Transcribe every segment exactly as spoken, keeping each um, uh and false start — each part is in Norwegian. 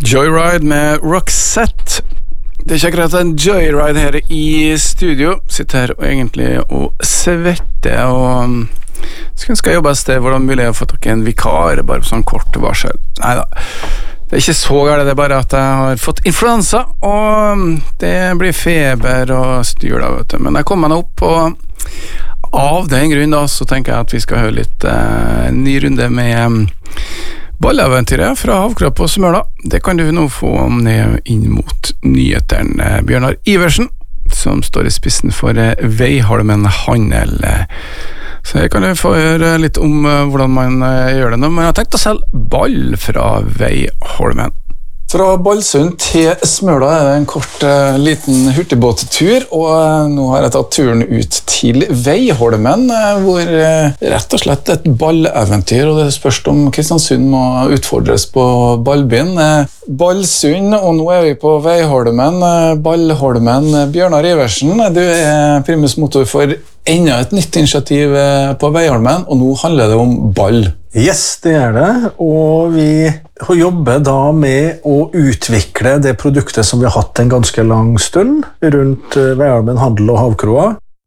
Joyride med Roxette. Det er ikke akkurat en joyride her i studio. Sitter her og egentlig og svetter og skulle ønske jeg jobbet et sted hvor det er mulig å få tak i en vikar bare på sånn kort varsel. Neida, det er ikke så galt, det er bare at jeg har fått influensa og det blir feber og styr da, vet du. Men jeg kommer meg opp og av den grunn da så tenker jeg at vi skal høre litt eh, en ny runde med balleventyret fra Havkropp og Smøla. Det kan du nå få ned inn mot nyhetene. Bjørnar Iversen, som står i spissen for Veiholmen Handel. Så jeg kan jo få høre litt om hvordan man gjør det nå, men jeg har tenkt å selge ball fra Veiholmen. Fra Ballsund til Smøla er det en kort uh, liten hurtigbåttur, og uh, nå har jeg tatt turen ut til Veiholmen, uh, hvor uh, rett og slett et balleventyr, og det spørs om Kristiansund må utfordres på ballbyen. Uh, Ballsund, og nå er vi på Veiholmen, uh, Ballholmen. Bjørnar Iversen, du er primus motor for enda et nytt initiativ uh, på Veiholmen, og nå handler det om ball. Yes, det er det, og vi jobber da med å utvikle det produktet som vi har hatt en ganske lang stund rundt Veiholmen Handel og Havkroa,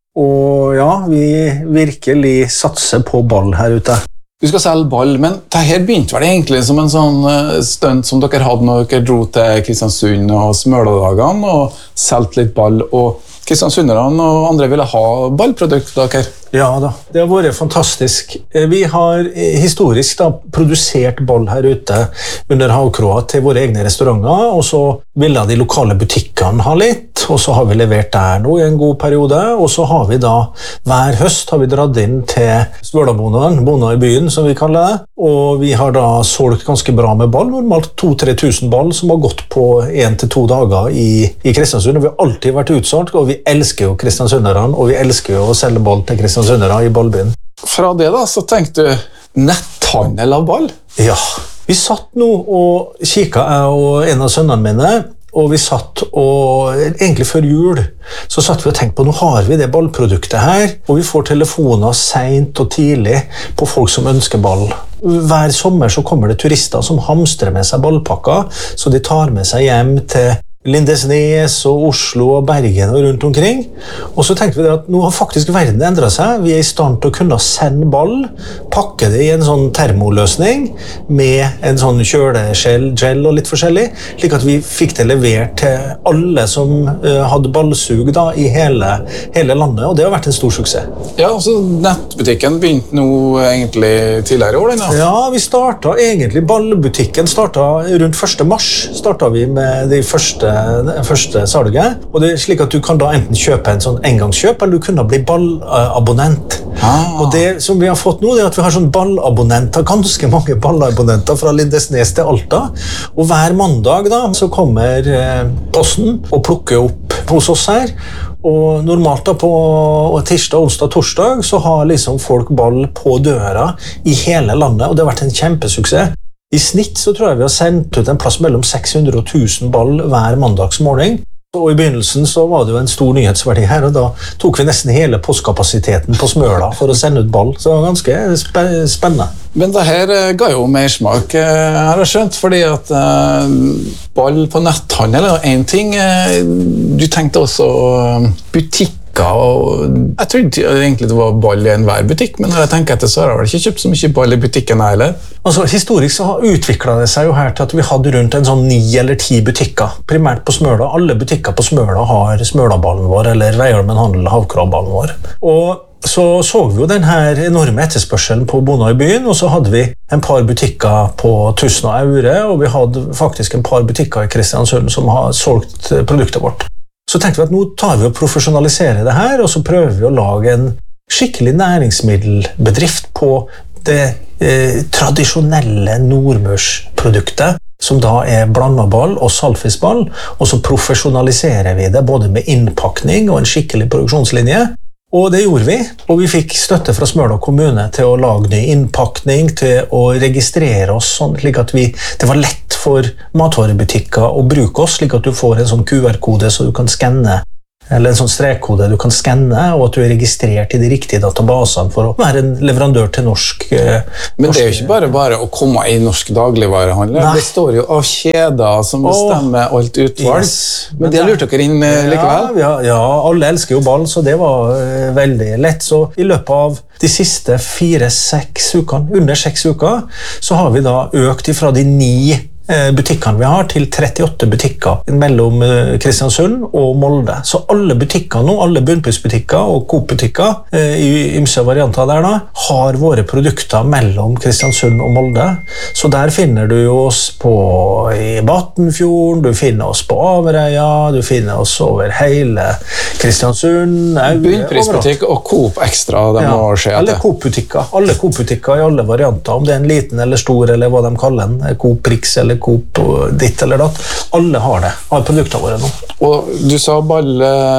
og ja, vi virkelig satser på ball her ute. Du skal selge ball, men det her begynte vel egentlig som en sånn stunt som dere hadde når dere dro til Kristiansund og Smøladagene og selgte litt ball, og Kristiansunderne og andre ville ha ballprodukter dere. Ja da, det har vært fantastisk. Vi har historisk da produsert ball her ute under Havkroa til våre egne restauranter, og så ville de lokale butikkene ha litt, og så har vi levert der nå i en god periode, og så har vi da hver høst har vi dratt inn til Smølabonden, Bona i byen som vi kaller det, og vi har da solgt ganske bra med ball, normalt to-tre tusen ball som har gått på en til to dager i, i Kristiansund, og vi har alltid vært utsolgt, og vi elsker jo Kristiansunderne, og vi elsker jo å selge ball til Kristiansundere i ballbyen. Fra det da, så tenkte du netthandel av ball? Ja, vi satt nå og kikket, jeg og en av sønnene mine, og vi satt og, egentlig før jul, så satt vi og tenkte på, nå har vi det ballproduktet her, og vi får telefoner sent og tidlig på folk som ønsker ball. Hver sommer så kommer det turister som hamstrer med seg ballpakker, så de tar med seg hjem til Lindesnes og Oslo og Bergen og rundt omkring. Og så tenkte vi at nå har faktisk verden endret seg. Vi er i stand til å kunne sende ball, pakke det i en sånn termoløsning med en sånn kjølegel gel og litt forskjellig, slik at vi fikk det levert til alle som uh, hadde ballsug da, i hele, hele landet, og det har vært en stor suksess. Ja, så nettbutikken begynte nå egentlig tidligere år, den da? Ja, vi startet egentlig, ballbutikken startet rundt første mars, startet vi med de første det første salget, og det er slik at du kan da enten kjøpe en sånn engangskjøp, eller du kunne bli ballabonnent. Ah. Og det som vi har fått nå, det er at vi har sånn ballabonnenter, ganske mange ballabonnenter fra Lindesnes til Alta, og hver mandag da, så kommer eh, posten og plukker opp hos oss her, og normalt da på tirsdag, onsdag, torsdag, så har liksom folk ball på døra i hele landet, og det har vært en kjempesuksess. I snitt så tror jeg vi har sendt ut en plass mellom seks hundre og tusen ball hver mandagsmorgen. Og i begynnelsen så var det jo en stor nyhetsverdi her, og da tok vi nesten hele postkapasiteten på Smøla for å sende ut ball. Så det var ganske sp spennende. Men det her ga jo mersmak, har jeg skjønt, fordi at uh, ball på netthandel er en ting. Du tenkte også butikk. Og jeg trodde egentlig det var ball i enhver butikk, men når jeg tenker etter så har jeg vel ikke kjøpt så mye ball i butikken heller. Altså, historisk så utviklet det seg jo her til at vi hadde rundt en sånn ni eller ti butikker, primært på Smøla. Alle butikker på Smøla har Smølaballen vår, eller Veiholmen Handel Havkraballen vår. Og så så vi jo den her enorme etterspørselen på Bona i byen, og så hadde vi en par butikker på Tusen og Aure, og vi hadde faktisk en par butikker i Kristiansund som har solgt produktet vårt. Så tenkte vi at nå tar vi og profesjonaliserer det her, og så prøver vi å lage en skikkelig næringsmiddelbedrift på det eh, tradisjonelle nordmørsproduktet, som da er blandaball og salfisball, og så profesjonaliserer vi det både med innpakning og en skikkelig produksjonslinje. Og det gjorde vi, og vi fikk støtte fra Smøla kommune til å lage ny innpakning, til å registrere oss sånn, slik at vi, det var lett for matvarebutikker å bruke oss, slik at du får en sånn Q R-kode så du kan skanne eller en sånn strekkode du kan skanne, og at du er registrert i de riktige databasene for å være en leverandør til norsk. Eh, Men det er jo ikke bare bare å komme i norsk dagligvarehandel. Det står jo av kjeder som bestemmer oh, alt utvalg. Yes. Men det har lurt dere inn eh, likevel? Ja, ja, ja, alle elsker jo ball, så det var eh, veldig lett. Så i løpet av de siste fire-seks ukene, under seks uker, så har vi da økt ifra de ni butikkene vi har til trettiåtte butikker mellom Kristiansund og Molde. Så alle butikker nå, alle bunnprisbutikker og Coop-butikker i ymse varianter der da, har våre produkter mellom Kristiansund og Molde. Så der finner du oss på i Battenfjorden, du finner oss på Averøya, du finner oss over hele Kristiansund. Bunnprisbutikk og Coop Extra, det ja, må skje. Alle Coop-butikker, alle Coop-butikker i alle varianter, om det er en liten eller stor, eller hva de kaller den, Coop Rix eller Coop ditt eller datt. Alle har det, har produktene våre nå. Og du sa ball,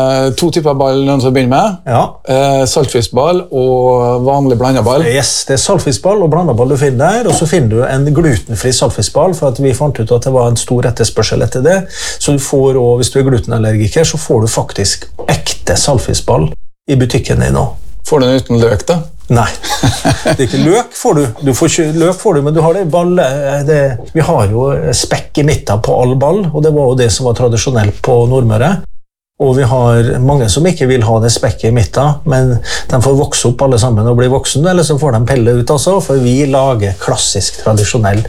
to typer ball noen som begynner med. Ja. Eh, saltfiskball og vanlig blandet ball. Yes, det er saltfiskball og blandet ball du finner der, og så finner du en glutenfri saltfiskball, for at vi fant ut at det var en stor etterspørsel etter det. Så du får, og hvis du er glutenallergiker, så får du faktisk ekte saltfiskball i butikken din nå. Får du den uten løk da? Nei, det er ikke løk får du. Du får ikke løk får du, men du har det balle. Det, vi har jo spekk i midten på all ball, og det var jo det som var tradisjonelt på Nordmøre. Og vi har mange som ikke vil ha det spekket i midten, men de får vokse opp alle sammen og bli voksen, eller så får de pelle ut altså, for vi lager klassisk, tradisjonell,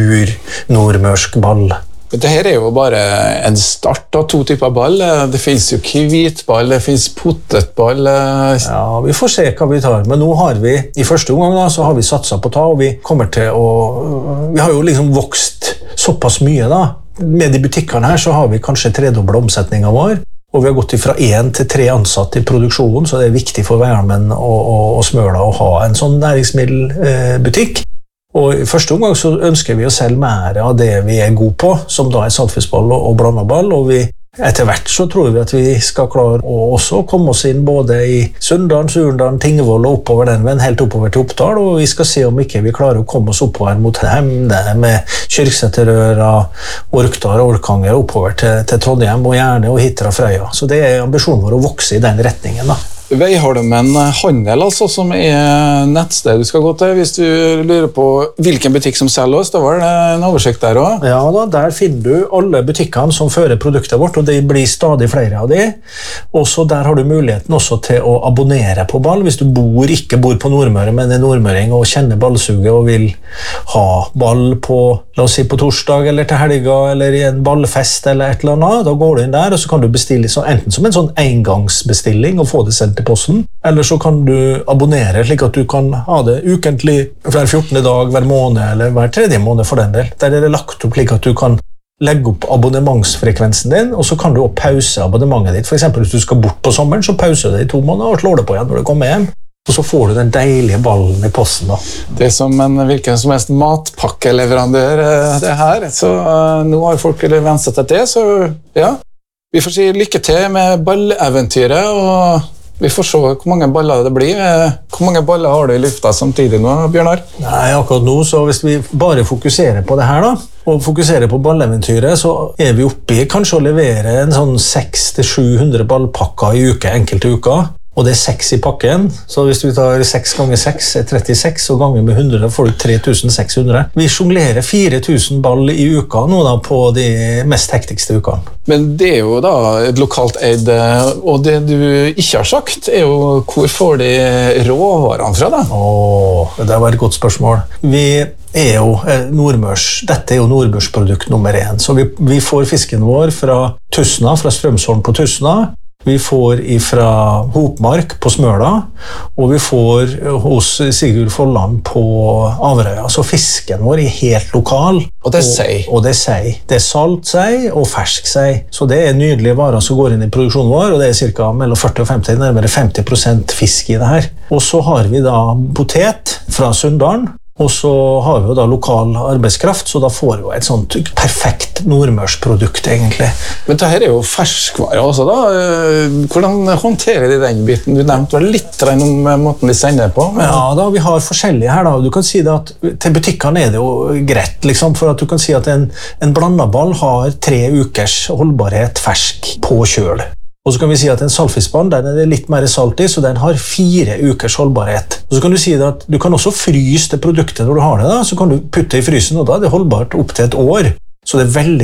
ur-nordmørsk ball. Dette er jo bare en start av to typer ball. Det finnes jo hvitball, det finnes potetball. Ja, vi får se hva vi tar. Men nå har vi, i første omgang da, så har vi satset på ta, og vi kommer til å... Vi har jo liksom vokst såpass mye da. Med de butikkene her så har vi kanskje tredoblet omsetningen vår. Og vi har gått fra én til tre ansatte i produksjonen, så det er viktig for Værmenn og, og, og Smøla å ha en sånn næringsmiddelbutikk. Og i første omgang så ønsker vi å selge mer av det vi er gode på, som da er saltfiskball og, og blandet ball, og vi, etter hvert så tror vi at vi skal klare å også komme oss inn både i Sunndalen, Surndalen, Tingvoll og oppover den, men helt oppover til Oppdal, og vi skal se om ikke vi klarer å komme oss oppover mot Hemne med Kyrksæterøra, Orkdal og Orkanger oppover til, til Trondheim og gjerne og Hitra Frøya. Så det er ambisjonen vår å vokse i den retningen da. Veiholmen handel, altså, som er nettsted du skal gå til. Hvis du lurer på hvilken butikk som selger oss, da var det en oversikt der også. Ja da, der finner du alle butikkene som fører produktet vårt, og det blir stadig flere av de. Og så der har du muligheten også til å abonnere på ball. Hvis du bor, ikke bor på Nordmøre, men er nordmøring og kjenner ballsuget og vil ha ball på, la oss si på torsdag eller til helga, eller i en ballfest eller et eller annet, da går du inn der, og så kan du bestille så, enten som en sånn engangsbestilling og få det sendt til posten, eller så kan du abonnere slik at du kan ha det ukentlig hver fjortende dag, hver måned eller hver tredje måned for den del. Der er det lagt opp slik at du kan legge opp abonnementsfrekvensen din, og så kan du også pause abonnementet ditt. For eksempel hvis du skal bort på sommeren, så pauser du det i to måneder og slår det på igjen når du kommer hjem. Og så får du den deilige ballen i posten da. Det er som en hvilken som helst matpakkeleverandør det her, så uh, nå har folk vent seg til det, så ja. Vi får si lykke til med balleventyret, og vi får se hvor mange baller det blir. Hvor mange baller har du i lufta samtidig nå, Bjørnar? Nei, akkurat nå, så hvis vi bare fokuserer på det her da, og fokuserer på balleventyret, så er vi oppe i kanskje å levere en sånn seks til sju hundre ballpakker i uke, enkelte uker. Og det er seks i pakken, så hvis vi tar seks ganger seks er trettiseks, og ganger med hundre får du tre tusen seks hundre. Vi jonglerer fire tusen ball i uka nå da på de mest hektigste ukene. Men det er jo da et lokalt eid, og det du ikke har sagt er jo hvor får de råvarene fra da? Åh, det var et godt spørsmål. Vi er jo nordmørs, dette er jo nordmørsprodukt nummer én, så vi, vi får fisken vår fra Tusna, fra Strømsholm på Tusna. Vi får ifra Hopmark på Smøla, og vi får hos Sigurd Folland på Averøya. Så fisken vår er helt lokal. Og det er sei. Og, og det er sei. Det er salt sei og fersk sei. Så det er nydelige varer som går inn i produksjonen vår, og det er cirka mellom førti og femti, nærmere femti prosent fisk i det her. Og så har vi da potet fra Sunndalen, og så har vi jo da lokal arbeidskraft, så da får vi jo et sånt perfekt nordmørsprodukt egentlig. Men dette er jo ferskvare også da. Hvordan håndterer de den biten? Du nevnte vel litt om måten de sender på? Men... Ja da, vi har forskjellige her da. Du kan si det at til butikkene er det jo greit, liksom, for at du kan si at en, en blandaball har tre ukers holdbarhet fersk på kjøl. Og så kan vi si at en saltfiskbarn, den er det litt mer salt i, så den har fire ukers holdbarhet. Og så kan du si at du kan også fryse det produktet når du har det, da, så kan du putte det i frysen, og da er det holdbart opp til et år. Så det er veldig